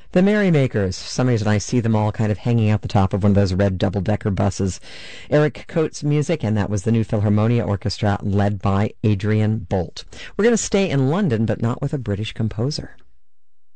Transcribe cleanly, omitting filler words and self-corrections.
The Merrymakers. For some reason, I see them all kind of hanging out the top of one of those red double-decker buses. Eric Coates' music, and that was the New Philharmonia Orchestra led by Adrian Bolt. We're going to stay in London, but not with a British composer.